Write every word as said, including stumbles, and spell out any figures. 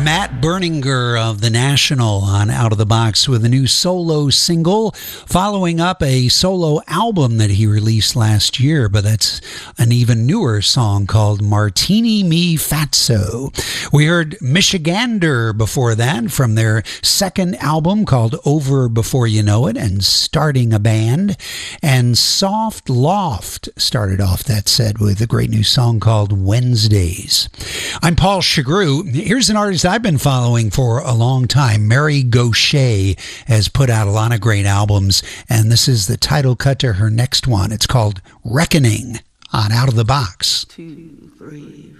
Matt Berninger of The National on Out of the Box with a new solo single, following up a solo album that he released last year, but that's an even newer song called Martini Me Fatso. We heard Michigander before that from their second album called Over Before You Know It and Starting a Band, and Soft Loft started off that set with a great new song called Wednesdays. I'm Paul Chagru. Here's an artist I've been following for a long time. Mary Gauthier has put out a lot of great albums, and this is the title cut to her next one. It's called Reckoning on Out of the Box. Two, three,